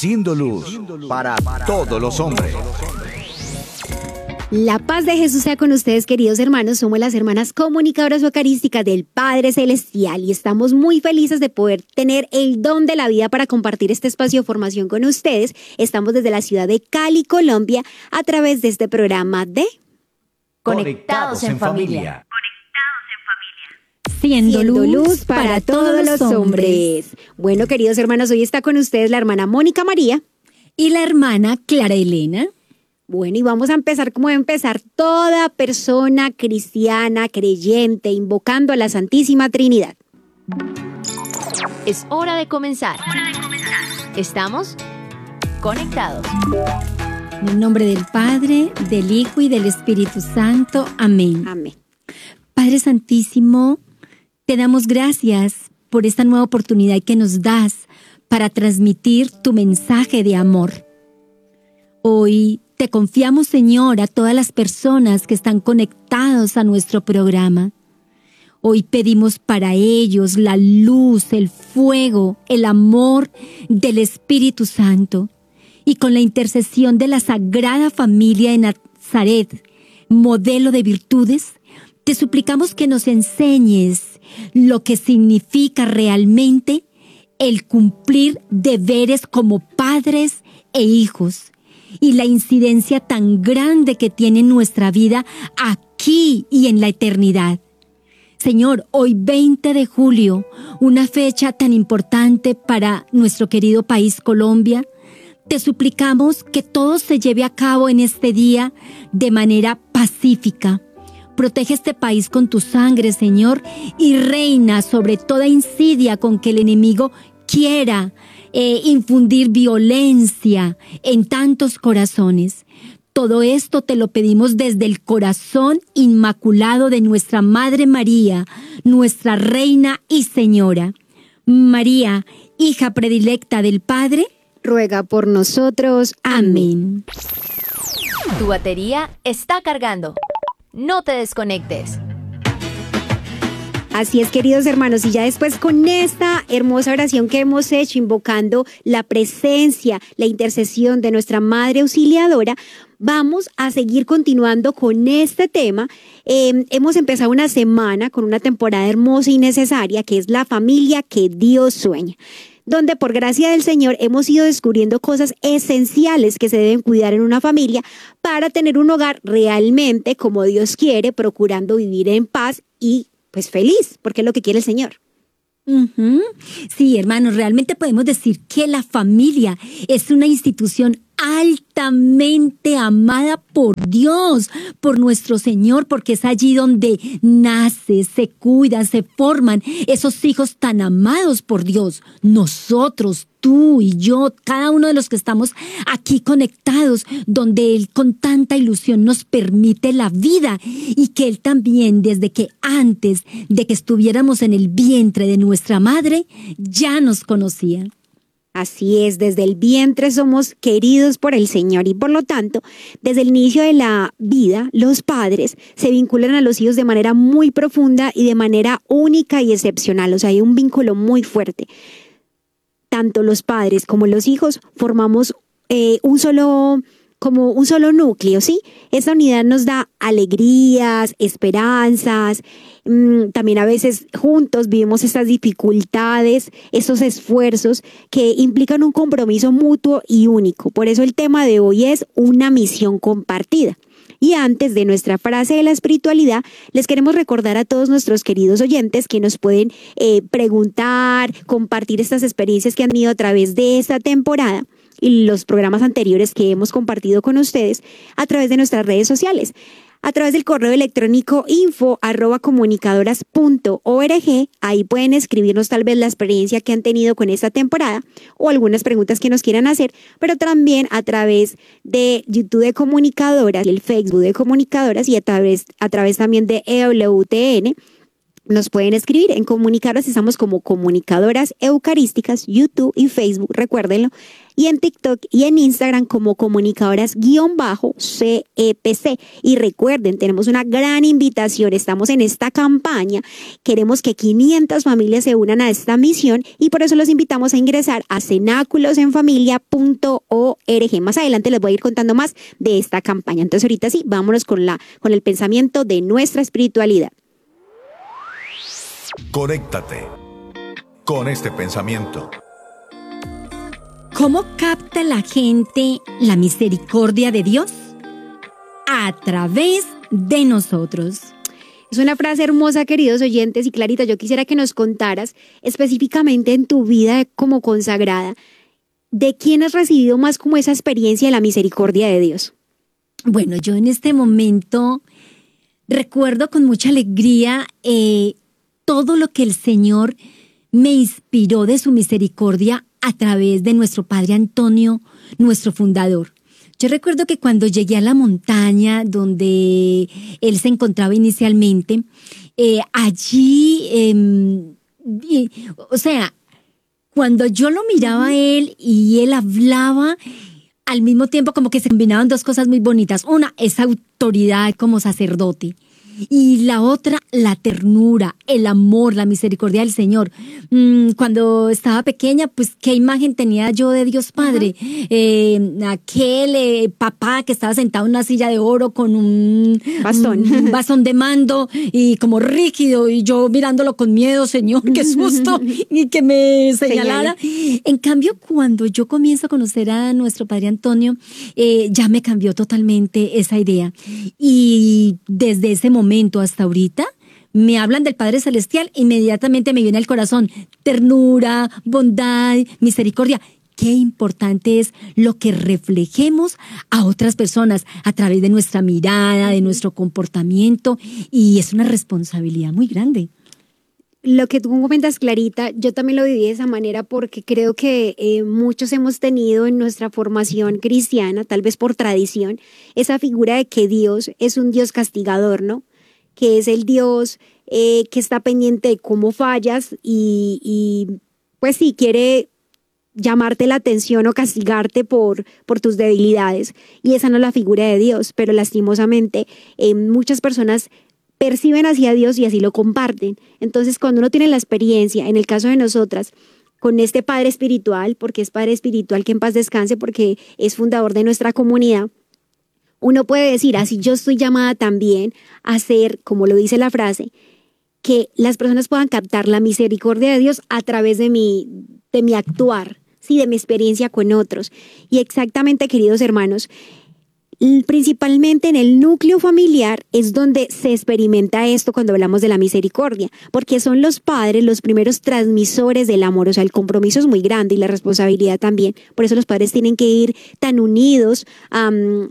siendo luz para todos los hombres. La paz de Jesús sea con ustedes, queridos hermanos. Somos las hermanas comunicadoras eucarísticas del Padre Celestial y estamos muy felices de poder tener el don de la vida para compartir este espacio de formación con ustedes. Estamos desde la ciudad de Cali, Colombia, a través de este programa de Conectados en Familia. Siendo luz para todos los hombres. Bueno, queridos hermanos, hoy está con ustedes la hermana Mónica María y la hermana Clara Elena. Bueno, y vamos a empezar como debe empezar toda persona cristiana, creyente, invocando a la Santísima Trinidad. Es hora de comenzar. Estamos conectados. En el nombre del Padre, del Hijo y del Espíritu Santo. Amén. Amén. Padre Santísimo, te damos gracias por esta nueva oportunidad que nos das para transmitir tu mensaje de amor. Hoy te confiamos, Señor, a todas las personas que están conectados a nuestro programa. Hoy pedimos para ellos la luz, el fuego, el amor del Espíritu Santo. Y con la intercesión de la Sagrada Familia de Nazaret, modelo de virtudes, te suplicamos que nos enseñes lo que significa realmente el cumplir deberes como padres e hijos y la incidencia tan grande que tiene en nuestra vida aquí y en la eternidad. Señor, hoy 20 de julio, una fecha tan importante para nuestro querido país Colombia, te suplicamos que todo se lleve a cabo en este día de manera pacífica. Protege este país con tu sangre, Señor, y reina sobre toda insidia con que el enemigo quiera infundir violencia en tantos corazones. Todo esto te lo pedimos desde el corazón inmaculado de nuestra Madre María, nuestra Reina y Señora. María, hija predilecta del Padre, ruega por nosotros. Amén. Tu batería está cargando. No te desconectes. Así es, queridos hermanos, y ya después con esta hermosa oración que hemos hecho, invocando la presencia, la intercesión de nuestra Madre Auxiliadora, vamos a seguir continuando con este tema. Hemos empezado una semana con una temporada hermosa y necesaria, que es la familia que Dios sueña, donde por gracia del Señor hemos ido descubriendo cosas esenciales que se deben cuidar en una familia para tener un hogar realmente como Dios quiere, procurando vivir en paz y pues feliz, porque es lo que quiere el Señor. Sí, hermanos, realmente podemos decir que la familia es una institución altamente amada por Dios, por nuestro Señor, porque es allí donde nace, se cuidan, se forman esos hijos tan amados por Dios. Nosotros, tú y yo, cada uno de los que estamos aquí conectados, donde Él con tanta ilusión nos permite la vida y que Él también, desde que antes de que estuviéramos en el vientre de nuestra madre, ya nos conocía. Así es, desde el vientre somos queridos por el Señor y por lo tanto, desde el inicio de la vida, los padres se vinculan a los hijos de manera muy profunda y de manera única y excepcional. O sea, hay un vínculo muy fuerte. Tanto los padres como los hijos formamos un solo núcleo, ¿sí? Esta unidad nos da alegrías, esperanzas. También a veces juntos vivimos estas dificultades, estos esfuerzos que implican un compromiso mutuo y único. Por eso el tema de hoy es una misión compartida. Y antes de nuestra frase de la espiritualidad, les queremos recordar a todos nuestros queridos oyentes que nos pueden preguntar, compartir estas experiencias que han tenido a través de esta temporada y los programas anteriores que hemos compartido con ustedes a través de nuestras redes sociales. A través del correo electrónico info@comunicadoras.org. Ahí pueden escribirnos tal vez la experiencia que han tenido con esta temporada o algunas preguntas que nos quieran hacer, pero también a través de YouTube de Comunicadoras y el Facebook de Comunicadoras y a través también de EWTN. nos pueden escribir en Comunicadoras. Estamos como Comunicadoras Eucarísticas, YouTube y Facebook, recuérdenlo. Y en TikTok y en Instagram como Comunicadoras_CEPC. Y recuerden, tenemos una gran invitación. Estamos en esta campaña. Queremos que 500 familias se unan a esta misión y por eso los invitamos a ingresar a cenaculosenfamilia.org. Más adelante les voy a ir contando más de esta campaña. Entonces ahorita sí, vámonos con el pensamiento de nuestra espiritualidad. Conéctate con este pensamiento. ¿Cómo capta la gente la misericordia de Dios? A través de nosotros. Es una frase hermosa, queridos oyentes, y Clarita, yo quisiera que nos contaras específicamente en tu vida como consagrada, ¿de quién has recibido más como esa experiencia de la misericordia de Dios? Bueno, yo en este momento recuerdo con mucha alegría todo lo que el Señor me inspiró de su misericordia a través de nuestro Padre Antonio, nuestro fundador. Yo recuerdo que cuando llegué a la montaña donde él se encontraba inicialmente, cuando yo lo miraba a él y él hablaba, al mismo tiempo como que se combinaban dos cosas muy bonitas. Una, esa autoridad como sacerdote. Y la otra, la ternura, el amor, la misericordia del Señor. Cuando estaba pequeña, pues, ¿qué imagen tenía yo de Dios Padre? Aquel papá que estaba sentado en una silla de oro con un bastón de mando y como rígido, y yo mirándolo con miedo, Señor, qué susto, y que me señalara. En cambio, cuando yo comienzo a conocer a nuestro Padre Antonio, ya me cambió totalmente esa idea. Y desde ese momento hasta ahorita, me hablan del Padre Celestial, inmediatamente me viene al corazón ternura, bondad, misericordia. Qué importante es lo que reflejemos a otras personas a través de nuestra mirada, de nuestro comportamiento, y es una responsabilidad muy grande. Lo que tú comentas, Clarita, yo también lo viví de esa manera porque creo que muchos hemos tenido en nuestra formación cristiana, tal vez por tradición, esa figura de que Dios es un Dios castigador, ¿no? Que es el Dios que está pendiente de cómo fallas y pues sí, quiere llamarte la atención o castigarte por tus debilidades. Y esa no es la figura de Dios, pero lastimosamente muchas personas perciben hacia Dios y así lo comparten. Entonces, cuando uno tiene la experiencia, en el caso de nosotras, con este Padre Espiritual, porque es Padre Espiritual, que en paz descanse, porque es fundador de nuestra comunidad, uno puede decir, así yo estoy llamada también a ser, como lo dice la frase, que las personas puedan captar la misericordia de Dios a través de mi actuar, ¿sí? De mi experiencia con otros. Y exactamente, queridos hermanos, principalmente en el núcleo familiar es donde se experimenta esto cuando hablamos de la misericordia, porque son los padres los primeros transmisores del amor. O sea, el compromiso es muy grande y la responsabilidad también. Por eso los padres tienen que ir tan unidos a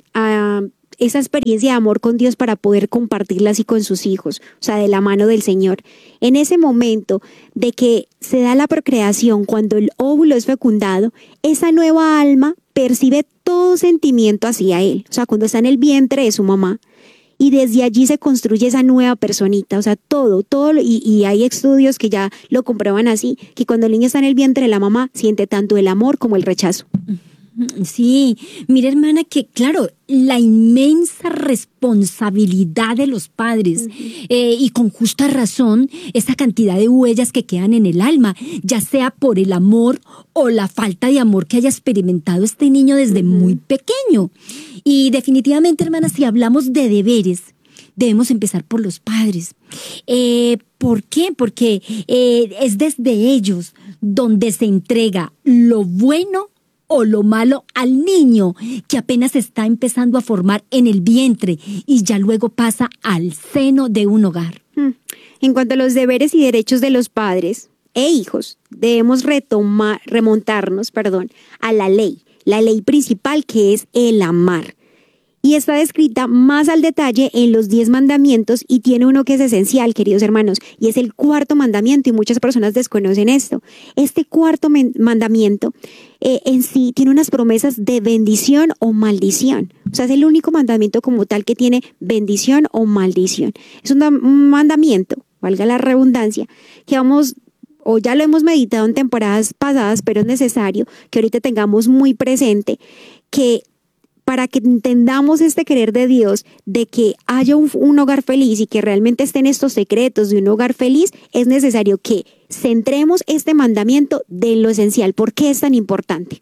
esa experiencia de amor con Dios para poder compartirla así con sus hijos, o sea, de la mano del Señor. En ese momento de que se da la procreación, cuando el óvulo es fecundado, esa nueva alma percibe todo sentimiento hacia él, o sea, cuando está en el vientre de su mamá, y desde allí se construye esa nueva personita, o sea, todo, y hay estudios que ya lo comprueban así, que cuando el niño está en el vientre de la mamá, siente tanto el amor como el rechazo. Sí, mira, hermana, que claro, la inmensa responsabilidad de los padres y con justa razón esa cantidad de huellas que quedan en el alma, ya sea por el amor o la falta de amor que haya experimentado este niño desde muy pequeño. Y definitivamente, hermana, si hablamos de deberes, debemos empezar por los padres. ¿Por qué? Porque es desde ellos donde se entrega lo bueno o lo malo al niño que apenas está empezando a formar en el vientre y ya luego pasa al seno de un hogar. En cuanto a los deberes y derechos de los padres e hijos, debemos remontarnos a la ley principal, que es el amar. Y está descrita más al detalle en los 10 mandamientos y tiene uno que es esencial, queridos hermanos, y es el 4º mandamiento, y muchas personas desconocen esto. Este 4º mandamiento en sí tiene unas promesas de bendición o maldición. O sea, es el único mandamiento como tal que tiene bendición o maldición. Es un mandamiento valga la redundancia, que vamos, o ya lo hemos meditado en temporadas pasadas, pero es necesario que ahorita tengamos muy presente que para que entendamos este querer de Dios, de que haya un hogar feliz y que realmente estén estos secretos de un hogar feliz, es necesario que centremos este mandamiento de lo esencial. ¿Por qué es tan importante?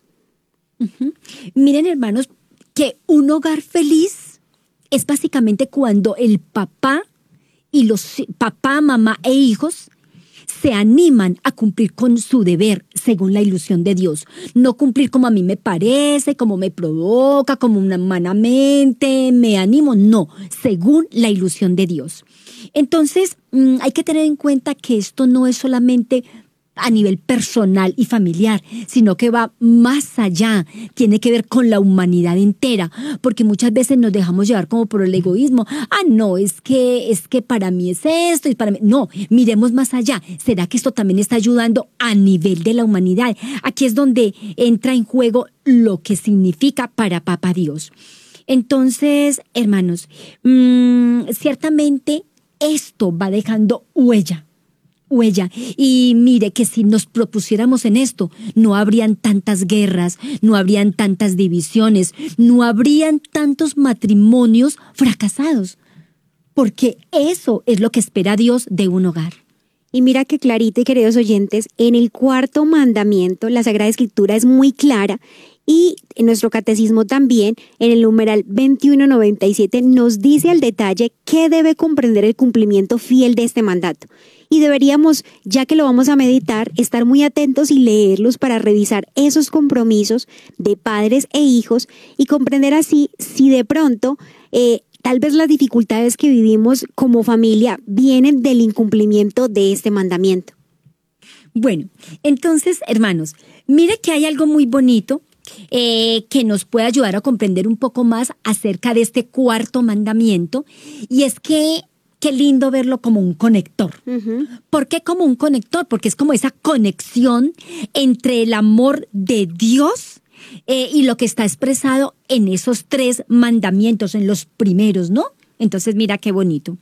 Miren, hermanos, que un hogar feliz es básicamente cuando el papá y papá, mamá e hijos se animan a cumplir con su deber según la ilusión de Dios. No cumplir como a mí me parece, como me provoca, como humanamente me animo. No, según la ilusión de Dios. Entonces, hay que tener en cuenta que esto no es solamente a nivel personal y familiar, sino que va más allá, tiene que ver con la humanidad entera, porque muchas veces nos dejamos llevar como por el egoísmo. No, es que para mí es esto y para mí. No, miremos más allá. ¿Será que esto también está ayudando a nivel de la humanidad? Aquí es donde entra en juego lo que significa para Papá Dios. Entonces, hermanos, ciertamente esto va dejando huella. Y mire que si nos propusiéramos en esto, no habrían tantas guerras, no habrían tantas divisiones, no habrían tantos matrimonios fracasados, porque eso es lo que espera Dios de un hogar. Y mira que clarito, y queridos oyentes, en el 4º mandamiento la Sagrada Escritura es muy clara, y en nuestro catecismo también, en el numeral 2197, nos dice al detalle qué debe comprender el cumplimiento fiel de este mandato. Y deberíamos, ya que lo vamos a meditar, estar muy atentos y leerlos para revisar esos compromisos de padres e hijos y comprender así si de pronto tal vez las dificultades que vivimos como familia vienen del incumplimiento de este mandamiento. Bueno, entonces, hermanos, mire que hay algo muy bonito que nos puede ayudar a comprender un poco más acerca de este 4º mandamiento, y es que qué lindo verlo como un conector. ¿Por qué como un conector? Porque es como esa conexión entre el amor de Dios y lo que está expresado en esos 3 mandamientos, en los primeros, ¿no? Entonces, mira qué bonito.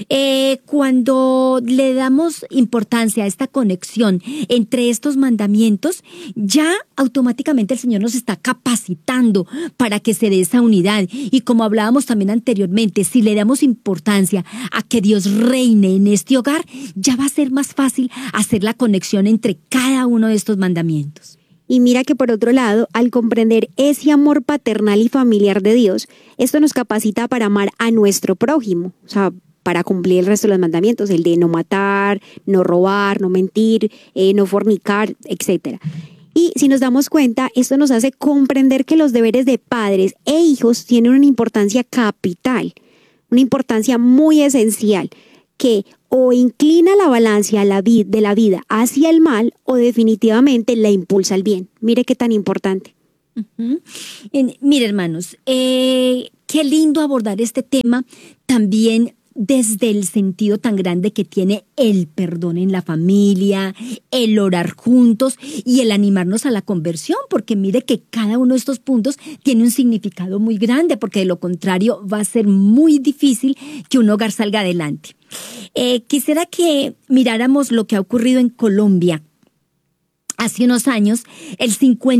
Cuando le damos importancia a esta conexión entre estos mandamientos, ya automáticamente el Señor nos está capacitando para que se dé esa unidad. Y como hablábamos también anteriormente, si le damos importancia a que Dios reine en este hogar, ya va a ser más fácil hacer la conexión entre cada uno de estos mandamientos. Y mira que por otro lado, al comprender ese amor paternal y familiar de Dios, esto nos capacita para amar a nuestro prójimo, o sea, para cumplir el resto de los mandamientos, el de no matar, no robar, no mentir, no fornicar, etc. Y si nos damos cuenta, esto nos hace comprender que los deberes de padres e hijos tienen una importancia capital, una importancia muy esencial, que o inclina la balanza de la vida hacia el mal o definitivamente la impulsa al bien. Mire qué tan importante. Mire, hermanos, qué lindo abordar este tema también desde el sentido tan grande que tiene el perdón en la familia, el orar juntos y el animarnos a la conversión, porque mire que cada uno de estos puntos tiene un significado muy grande, porque de lo contrario va a ser muy difícil que un hogar salga adelante. Quisiera que miráramos lo que ha ocurrido en Colombia. Hace unos años, el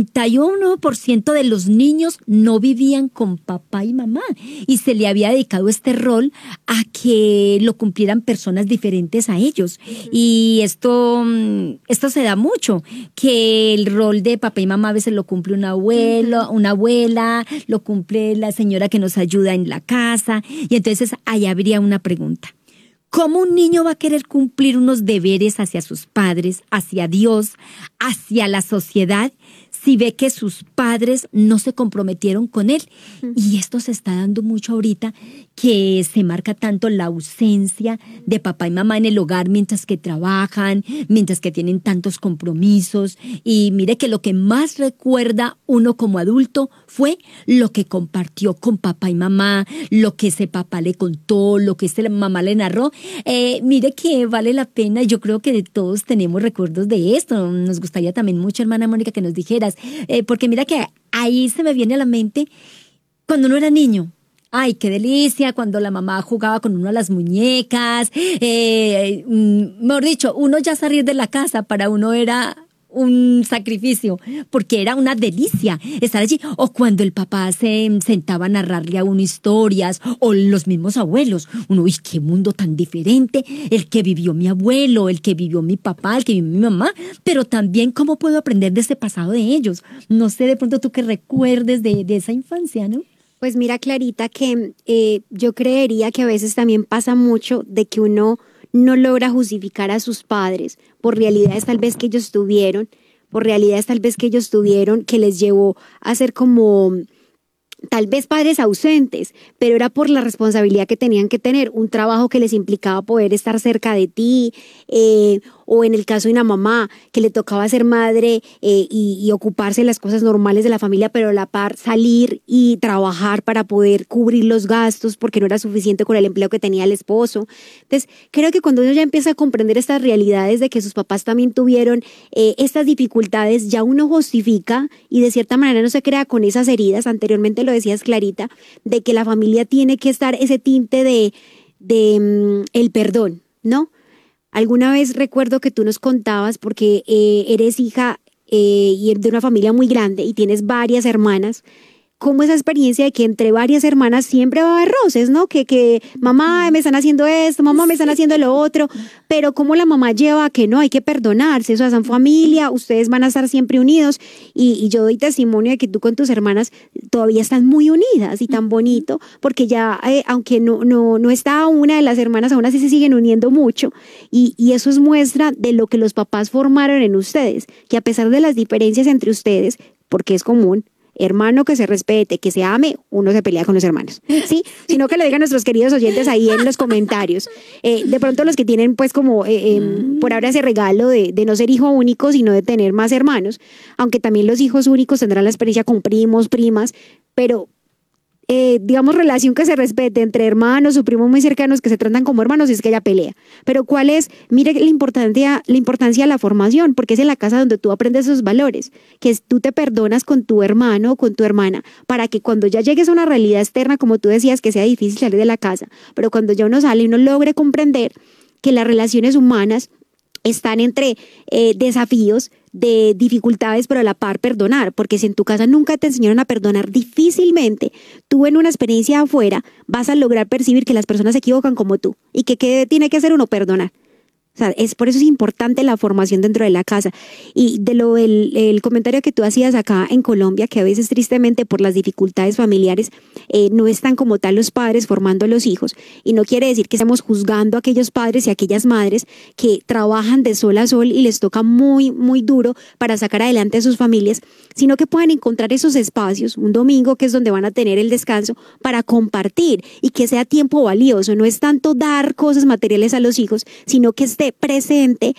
51% de los niños no vivían con papá y mamá y se le había dedicado este rol a que lo cumplieran personas diferentes a ellos. Y esto se da mucho, que el rol de papá y mamá a veces lo cumple un abuelo, una abuela, lo cumple la señora que nos ayuda en la casa. Y entonces ahí habría una pregunta. ¿Cómo un niño va a querer cumplir unos deberes hacia sus padres, hacia Dios, hacia la sociedad, si ve que sus padres no se comprometieron con él? Y esto se está dando mucho ahorita, que se marca tanto la ausencia de papá y mamá en el hogar mientras que trabajan, mientras que tienen tantos compromisos. Y mire que lo que más recuerda uno como adulto fue lo que compartió con papá y mamá, lo que ese papá le contó, lo que esa mamá le narró. Mire que vale la pena, yo creo que de todos tenemos recuerdos de esto. Nos gustaría también mucho, hermana Mónica, que nos dijeras, porque mira que ahí se me viene a la mente cuando uno era niño. Ay, qué delicia cuando la mamá jugaba con uno a las muñecas. Mejor dicho, uno ya salir de la casa para uno era un sacrificio, porque era una delicia estar allí. O cuando el papá se sentaba a narrarle a uno historias, o los mismos abuelos. Uno, uy, qué mundo tan diferente, el que vivió mi abuelo, el que vivió mi papá, el que vivió mi mamá, pero también cómo puedo aprender de ese pasado de ellos. No sé, de pronto tú que recuerdes de esa infancia, ¿no? Pues mira, Clarita, que yo creería que a veces también pasa mucho de que uno no logra justificar a sus padres por realidades tal vez que ellos tuvieron, que les llevó a ser como tal vez padres ausentes, pero era por la responsabilidad que tenían que tener, un trabajo que les implicaba poder estar cerca de ti, o en el caso de una mamá que le tocaba ser madre y ocuparse de las cosas normales de la familia, pero a la par salir y trabajar para poder cubrir los gastos porque no era suficiente con el empleo que tenía el esposo. Entonces, creo que cuando uno ya empieza a comprender estas realidades de que sus papás también tuvieron estas dificultades, ya uno justifica y de cierta manera no se crea con esas heridas. Anteriormente lo decías, Clarita, de que la familia tiene que estar ese tinte de el perdón, ¿no? Alguna vez recuerdo que tú nos contabas, porque eres hija y de una familia muy grande y tienes varias hermanas, cómo esa experiencia de que entre varias hermanas siempre va a haber roces, ¿no? Que mamá me están haciendo esto, mamá me están haciendo lo otro, pero cómo la mamá lleva a que no, hay que perdonarse, eso es en familia, ustedes van a estar siempre unidos y yo doy testimonio de que tú con tus hermanas todavía están muy unidas y tan bonito, porque ya aunque no está una de las hermanas, aún así se siguen uniendo mucho y eso es muestra de lo que los papás formaron en ustedes, que a pesar de las diferencias entre ustedes, porque es común, hermano que se respete, que se ame, uno se pelea con los hermanos, ¿sí? Sino que lo digan nuestros queridos oyentes ahí en los comentarios. De pronto los que tienen pues como por ahora ese regalo de no ser hijo único, sino de tener más hermanos, aunque también los hijos únicos tendrán la experiencia con primos, primas, pero digamos relación que se respete entre hermanos o primos muy cercanos que se tratan como hermanos y es que haya pelea. Pero ¿cuál es? Mire la importancia de la formación, porque es en la casa donde tú aprendes esos valores, que tú te perdonas con tu hermano o con tu hermana para que cuando ya llegues a una realidad externa, como tú decías, que sea difícil salir de la casa, pero cuando ya uno sale y uno logre comprender que las relaciones humanas están entre desafíos, de dificultades, pero a la par perdonar, porque si en tu casa nunca te enseñaron a perdonar, difícilmente tú en una experiencia afuera vas a lograr percibir que las personas se equivocan como tú y que ¿qué tiene que hacer uno? Perdonar. O sea, por eso es importante la formación dentro de la casa. Y de el comentario que tú hacías acá en Colombia, que a veces tristemente por las dificultades familiares no están como tal los padres formando a los hijos. Y no quiere decir que estamos juzgando a aquellos padres y a aquellas madres que trabajan de sol a sol y les toca muy, muy duro para sacar adelante a sus familias, sino que puedan encontrar esos espacios, un domingo que es donde van a tener el descanso para compartir y que sea tiempo valioso. No es tanto dar cosas materiales a los hijos, sino que esté presente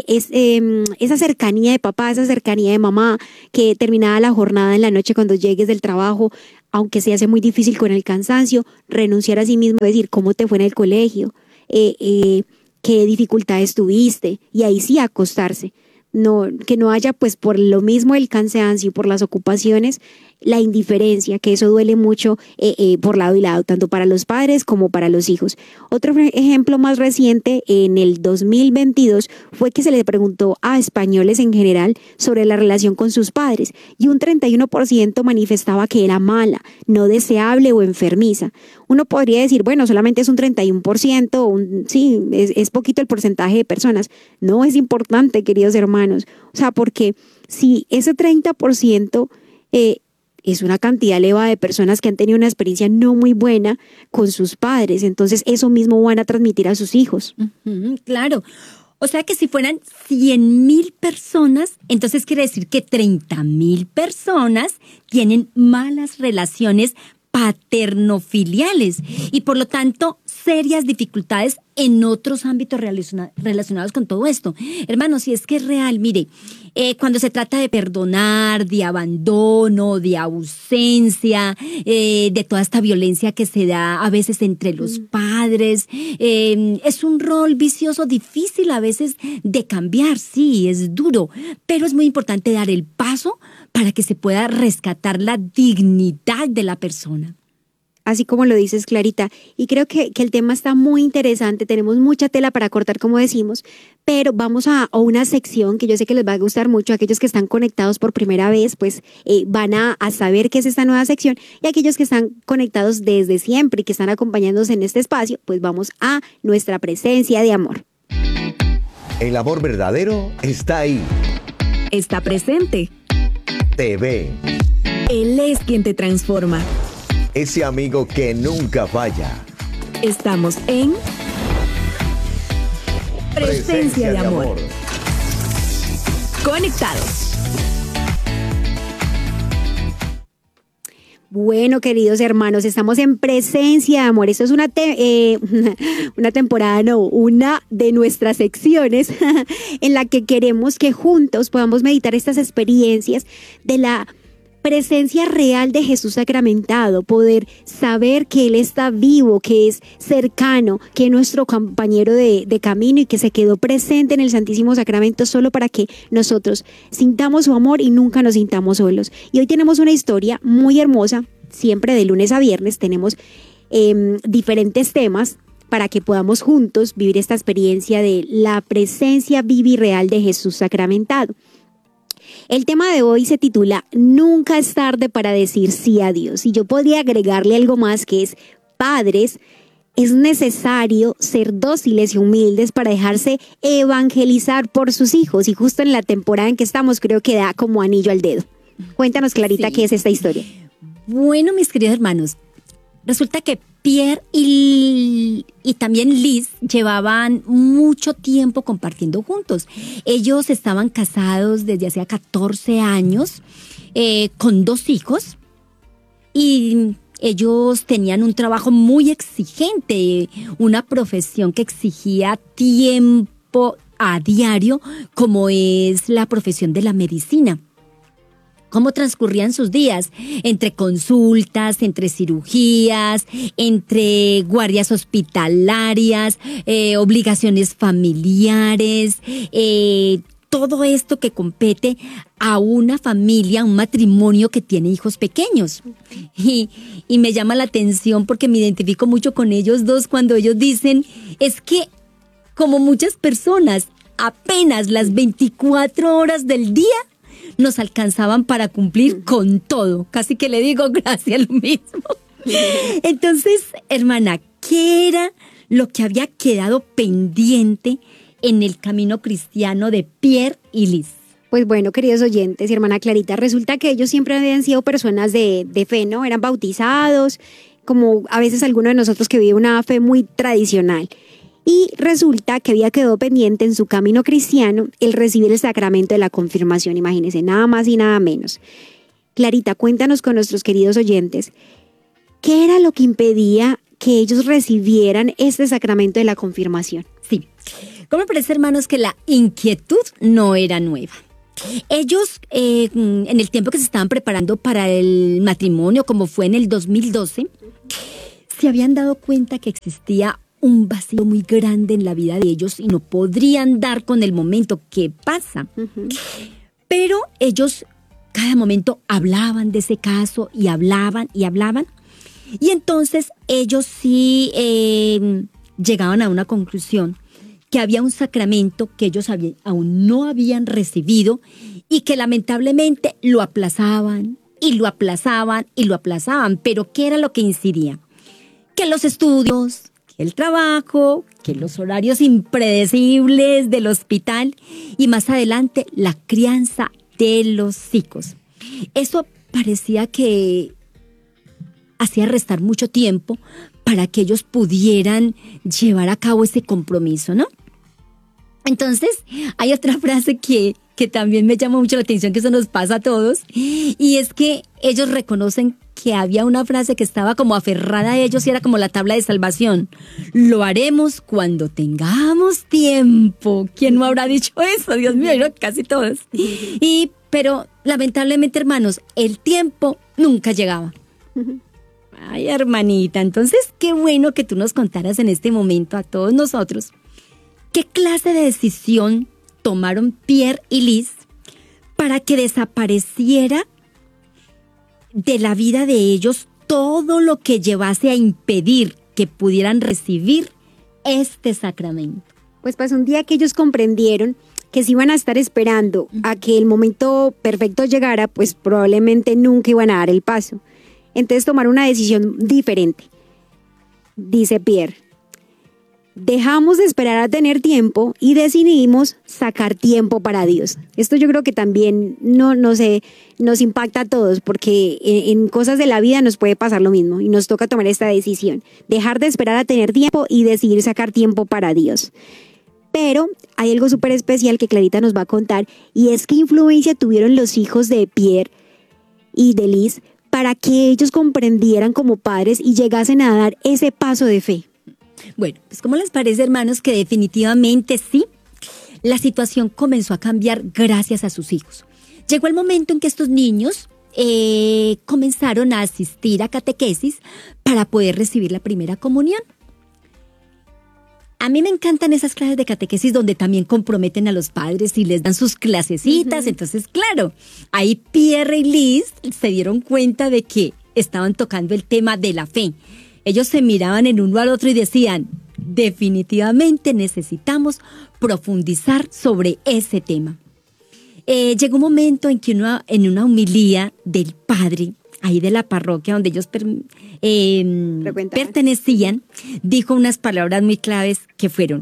esa cercanía de papá, esa cercanía de mamá, que terminada la jornada en la noche cuando llegues del trabajo, aunque se hace muy difícil con el cansancio, renunciar a sí mismo, decir cómo te fue en el colegio, qué dificultades tuviste, y ahí sí acostarse. No, que no haya pues por lo mismo el cansancio y por las ocupaciones la indiferencia, que eso duele mucho por lado y lado, tanto para los padres como para los hijos. Otro ejemplo más reciente, en el 2022, fue que se le preguntó a españoles en general sobre la relación con sus padres y un 31% manifestaba que era mala, no deseable o enfermiza. Uno podría decir, bueno, solamente es un 31%, sí, es poquito el porcentaje de personas. No, es importante, queridos hermanos. O sea, porque si ese 30% es una cantidad elevada de personas que han tenido una experiencia no muy buena con sus padres, entonces eso mismo van a transmitir a sus hijos. Claro. O sea que si fueran 100,000 personas, entonces quiere decir que 30,000 personas tienen malas relaciones paternofiliales y por lo tanto serias dificultades en otros ámbitos relacionados con todo esto. Hermanos, si es que es real, mire, cuando se trata de perdonar, de abandono, de ausencia, de toda esta violencia que se da a veces entre los padres, es un rol vicioso difícil a veces de cambiar, sí, es duro, pero es muy importante dar el paso para que se pueda rescatar la dignidad de la persona. así como lo dices, Clarita. Y creo que el tema está muy interesante, tenemos mucha tela para cortar, como decimos, pero vamos a una sección que yo sé que les va a gustar mucho. Aquellos que están conectados por primera vez, pues van a saber qué es esta nueva sección, y aquellos que están conectados desde siempre y que están acompañándonos en este espacio, pues vamos a nuestra presencia de amor. El amor verdadero está ahí. Está presente. Te ve. Él es quien te transforma. Ese amigo que nunca falla. Estamos en Presencia de Amor. Conectados. Bueno, queridos hermanos, estamos en Presencia de Amor. Esto es una temporada, no, una de nuestras secciones en la que queremos que juntos podamos meditar estas experiencias de la presencia real de Jesús sacramentado, poder saber que Él está vivo, que es cercano, que es nuestro compañero de camino y que se quedó presente en el Santísimo Sacramento solo para que nosotros sintamos su amor y nunca nos sintamos solos. Y hoy tenemos una historia muy hermosa, siempre de lunes a viernes tenemos diferentes temas para que podamos juntos vivir esta experiencia de la presencia viva y real de Jesús sacramentado. El tema de hoy se titula Nunca es tarde para decir sí a Dios. Y yo podría agregarle algo más, que es: padres, es necesario ser dóciles y humildes para dejarse evangelizar por sus hijos. Y justo en la temporada en que estamos, creo que da como anillo al dedo. Cuéntanos, Clarita, ¿qué es esta historia? Bueno, mis queridos hermanos, resulta que Pierre y también Liz llevaban mucho tiempo compartiendo juntos. Ellos estaban casados desde hacía 14 años, con 2 hijos, y ellos tenían un trabajo muy exigente, una profesión que exigía tiempo a diario, como es la profesión de la medicina. ¿Cómo transcurrían sus días? Entre consultas, entre cirugías, entre guardias hospitalarias, obligaciones familiares, todo esto que compete a una familia, un matrimonio que tiene hijos pequeños. Y me llama la atención porque me identifico mucho con ellos dos cuando ellos dicen, es que como muchas personas, apenas las 24 horas del día nos alcanzaban para cumplir con todo. Casi que le digo gracias lo mismo. Entonces, hermana, ¿qué era lo que había quedado pendiente en el camino cristiano de Pierre y Liz? Pues bueno, queridos oyentes y hermana Clarita, resulta que ellos siempre habían sido personas de fe, ¿no? Eran bautizados, como a veces alguno de nosotros que vive una fe muy tradicional. Y resulta que había quedado pendiente en su camino cristiano el recibir el sacramento de la confirmación, imagínense, nada más y nada menos. Clarita, cuéntanos con nuestros queridos oyentes, ¿qué era lo que impedía que ellos recibieran este sacramento de la confirmación? Sí, como me parece, hermanos, que la inquietud no era nueva. Ellos, en el tiempo que se estaban preparando para el matrimonio, como fue en el 2012, se habían dado cuenta que existía un vacío muy grande en la vida de ellos y no podrían dar con el momento que pasa. Pero ellos cada momento hablaban de ese caso y hablaban. Y entonces ellos sí llegaban a una conclusión, que había un sacramento que ellos aún no habían recibido y que lamentablemente lo aplazaban y lo aplazaban y lo aplazaban. Pero ¿qué era lo que incidía? Que los estudios, el trabajo, que los horarios impredecibles del hospital y más adelante la crianza de los hijos. Eso parecía que hacía restar mucho tiempo para que ellos pudieran llevar a cabo ese compromiso, ¿no? Entonces, hay otra frase que también me llama mucho la atención, que eso nos pasa a todos, y es que ellos reconocen que había una frase que estaba como aferrada a ellos y era como la tabla de salvación. Lo haremos cuando tengamos tiempo. ¿Quién no habrá dicho eso? Dios mío, yo casi todos. Pero lamentablemente, hermanos, el tiempo nunca llegaba. Ay, hermanita, entonces qué bueno que tú nos contaras en este momento a todos nosotros qué clase de decisión tomaron Pierre y Liz para que desapareciera de la vida de ellos todo lo que llevase a impedir que pudieran recibir este sacramento. Pues un día que ellos comprendieron que si iban a estar esperando a que el momento perfecto llegara, pues probablemente nunca iban a dar el paso. Entonces tomaron una decisión diferente. Dice Pierre, dejamos de esperar a tener tiempo y decidimos sacar tiempo para Dios. Esto yo creo que también nos impacta a todos, porque en cosas de la vida nos puede pasar lo mismo y nos toca tomar esta decisión. Dejar de esperar a tener tiempo y decidir sacar tiempo para Dios. Pero hay algo súper especial que Clarita nos va a contar, y es qué influencia tuvieron los hijos de Pierre y de Liz para que ellos comprendieran como padres y llegasen a dar ese paso de fe. Bueno, pues ¿cómo les parece, hermanos, que definitivamente sí? La situación comenzó a cambiar gracias a sus hijos. Llegó el momento en que estos niños comenzaron a asistir a catequesis para poder recibir la primera comunión. A mí me encantan esas clases de catequesis donde también comprometen a los padres y les dan sus clasecitas. Entonces, claro, ahí Pierre y Liz se dieron cuenta de que estaban tocando el tema de la fe. Ellos se miraban el uno al otro y decían, definitivamente necesitamos profundizar sobre ese tema. Llegó un momento en que en una homilía del padre, ahí de la parroquia donde ellos pertenecían, dijo unas palabras muy claves que fueron: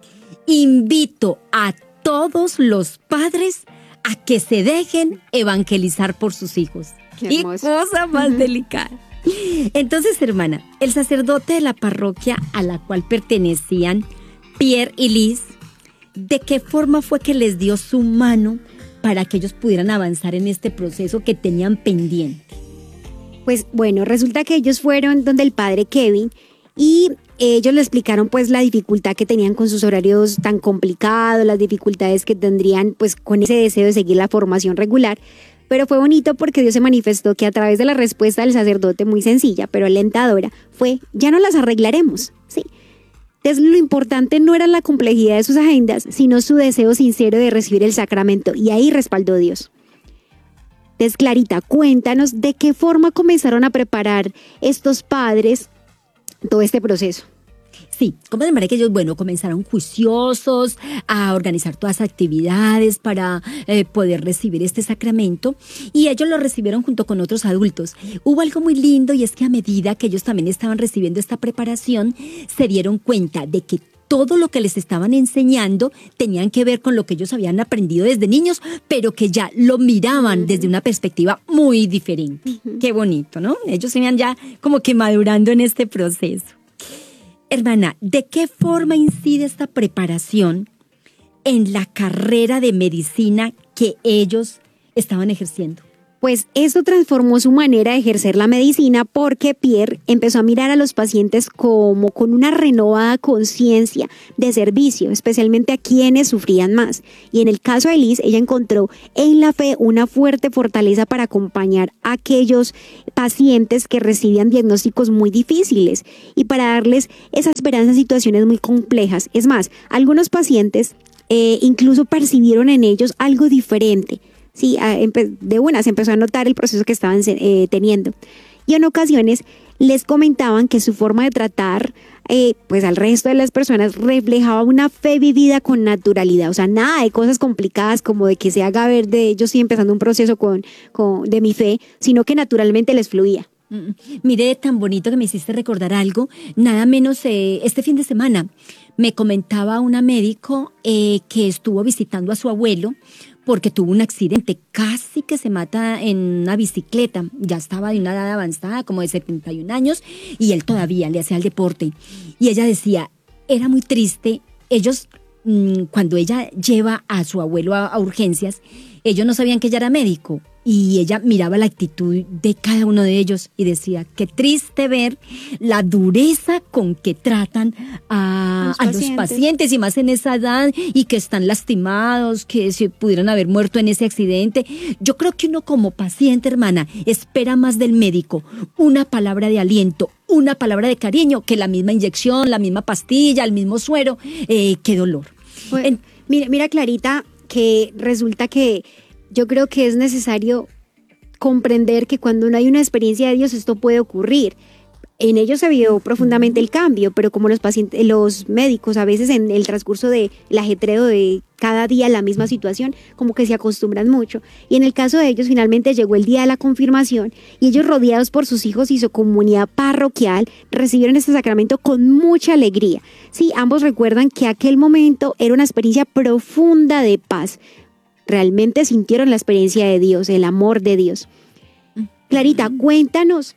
invito a todos los padres a que se dejen evangelizar por sus hijos. ¡Qué cosa más delicada! Entonces, hermana, el sacerdote de la parroquia a la cual pertenecían Pierre y Liz, ¿de qué forma fue que les dio su mano para que ellos pudieran avanzar en este proceso que tenían pendiente? Pues bueno, resulta que ellos fueron donde el padre Kevin y ellos le explicaron pues la dificultad que tenían con sus horarios tan complicados, las dificultades que tendrían pues con ese deseo de seguir la formación regular. Pero fue bonito porque Dios se manifestó que a través de la respuesta del sacerdote, muy sencilla pero alentadora, fue: ya no las arreglaremos, ¿sí? Entonces lo importante no era la complejidad de sus agendas, sino su deseo sincero de recibir el sacramento, y ahí respaldó Dios. Entonces, Clarita, cuéntanos de qué forma comenzaron a preparar estos padres todo este proceso. Sí, como de manera que ellos, comenzaron juiciosos a organizar todas las actividades para poder recibir este sacramento, y ellos lo recibieron junto con otros adultos. Hubo algo muy lindo, y es que a medida que ellos también estaban recibiendo esta preparación, se dieron cuenta de que todo lo que les estaban enseñando tenían que ver con lo que ellos habían aprendido desde niños, pero que ya lo miraban desde una perspectiva muy diferente. Qué bonito, ¿no? Ellos se iban ya como que madurando en este proceso. Hermana, ¿de qué forma incide esta preparación en la carrera de medicina que ellos estaban ejerciendo? Pues esto transformó su manera de ejercer la medicina, porque Pierre empezó a mirar a los pacientes como con una renovada conciencia de servicio, especialmente a quienes sufrían más. Y en el caso de Liz, ella encontró en la fe una fuerte fortaleza para acompañar a aquellos pacientes que recibían diagnósticos muy difíciles y para darles esa esperanza en situaciones muy complejas. Es más, algunos pacientes incluso percibieron en ellos algo diferente. Sí, de una se empezó a notar el proceso que estaban teniendo. Y en ocasiones les comentaban que su forma de tratar pues al resto de las personas reflejaba una fe vivida con naturalidad. O sea, nada de cosas complicadas como de que se haga ver de yo estoy empezando un proceso de mi fe, sino que naturalmente les fluía. Mire, tan bonito que me hiciste recordar algo. Nada menos este fin de semana me comentaba una médico que estuvo visitando a su abuelo porque tuvo un accidente, casi que se mata en una bicicleta. Ya estaba de una edad avanzada, como de 71 años, y él todavía le hacía el deporte. Y ella decía, era muy triste. Ellos, cuando ella lleva a su abuelo a urgencias, ellos no sabían que ella era médico. Y ella miraba la actitud de cada uno de ellos y decía, qué triste ver la dureza con que tratan a los pacientes, y más en esa edad, y que están lastimados, que se pudieran haber muerto en ese accidente. Yo creo que uno como paciente, hermana, espera más del médico una palabra de aliento, una palabra de cariño, que la misma inyección, la misma pastilla, el mismo suero. Qué dolor. Bueno, mira, Clarita, que resulta que yo creo que es necesario comprender que cuando no hay una experiencia de Dios esto puede ocurrir. En ellos se vio profundamente el cambio, pero como los médicos a veces en el transcurso del ajetreo de cada día la misma situación, como que se acostumbran mucho. Y en el caso de ellos finalmente llegó el día de la confirmación y ellos, rodeados por sus hijos y su comunidad parroquial, recibieron este sacramento con mucha alegría. Sí, ambos recuerdan que aquel momento era una experiencia profunda de paz. Realmente sintieron la experiencia de Dios, el amor de Dios. Clarita, cuéntanos,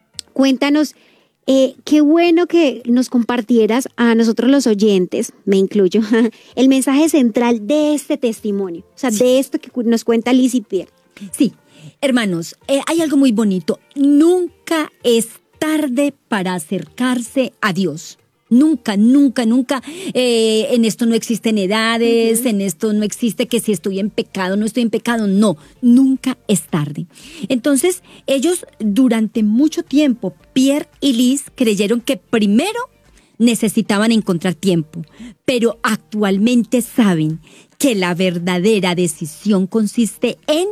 qué bueno que nos compartieras a nosotros los oyentes, me incluyo, el mensaje central de este testimonio, o sea, de esto que nos cuenta Liz y Pierre. Sí, hermanos, hay algo muy bonito. Nunca es tarde para acercarse a Dios. Nunca, nunca, nunca. En esto no existen edades, en esto no existe que si estoy en pecado, no estoy en pecado. No, nunca es tarde. Entonces, ellos durante mucho tiempo, Pierre y Liz, creyeron que primero necesitaban encontrar tiempo, pero actualmente saben que la verdadera decisión consiste en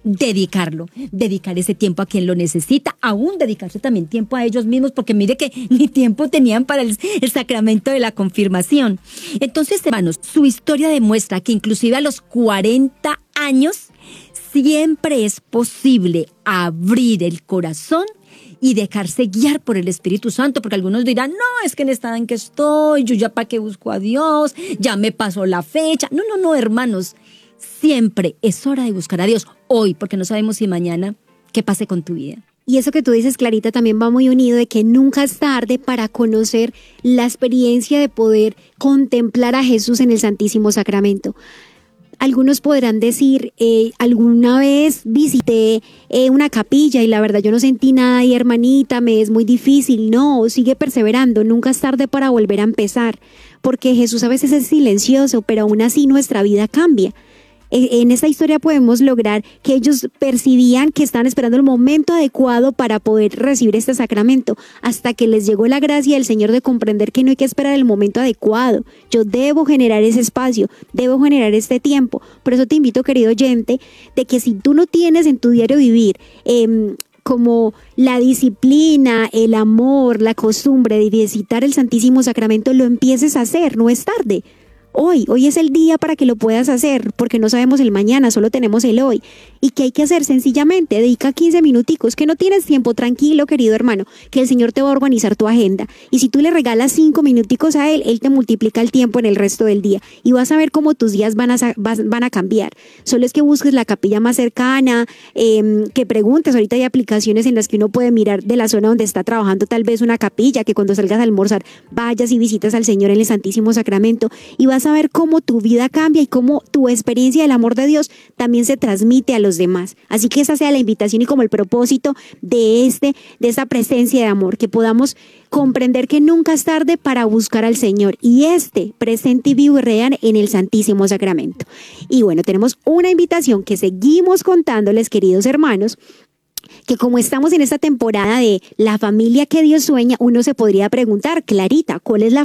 dedicar ese tiempo a quien lo necesita, aún dedicarse también tiempo a ellos mismos, porque mire que ni tiempo tenían para el sacramento de la confirmación. Entonces, hermanos, su historia demuestra que inclusive a los 40 años siempre es posible abrir el corazón y dejarse guiar por el Espíritu Santo, porque algunos dirán, no, es que en el estado en que estoy, yo ya para qué busco a Dios, ya me pasó la fecha. No, hermanos, siempre es hora de buscar a Dios hoy, porque no sabemos si mañana qué pase con tu vida. Y eso que tú dices, Clarita, también va muy unido de que nunca es tarde para conocer la experiencia de poder contemplar a Jesús en el Santísimo Sacramento. Algunos podrán decir, alguna vez visité una capilla y la verdad yo no sentí nada y hermanita, me es muy difícil. No, sigue perseverando, nunca es tarde para volver a empezar, porque Jesús a veces es silencioso, pero aún así nuestra vida cambia. En esta historia podemos lograr que ellos percibían que estaban esperando el momento adecuado para poder recibir este sacramento, hasta que les llegó la gracia del Señor de comprender que no hay que esperar el momento adecuado. Yo debo generar ese espacio, debo generar este tiempo. Por eso te invito, querido oyente, de que si tú no tienes en tu diario vivir como la disciplina, el amor, la costumbre de visitar el Santísimo Sacramento, lo empieces a hacer, no es tarde. Hoy es el día para que lo puedas hacer, porque no sabemos el mañana, solo tenemos el hoy. ¿Y qué hay que hacer? Sencillamente, dedica 15 minuticos, que no tienes tiempo, tranquilo, querido hermano, que el Señor te va a organizar tu agenda. Y si tú le regalas 5 minuticos a Él, Él te multiplica el tiempo en el resto del día. Y vas a ver cómo tus días van a cambiar. Solo es que busques la capilla más cercana, que preguntes. Ahorita hay aplicaciones en las que uno puede mirar de la zona donde está trabajando tal vez una capilla, que cuando salgas a almorzar vayas y visitas al Señor en el Santísimo Sacramento, y vas a ver cómo tu vida cambia y cómo tu experiencia del amor de Dios también se transmite a los demás. Así que esa sea la invitación y como el propósito de esta presencia de amor, que podamos comprender que nunca es tarde para buscar al Señor, y presente y vivo y real en el Santísimo Sacramento. Y bueno, tenemos una invitación que seguimos contándoles, queridos hermanos, que como estamos en esta temporada de la familia que Dios sueña, uno se podría preguntar, Clarita, ¿cuál es la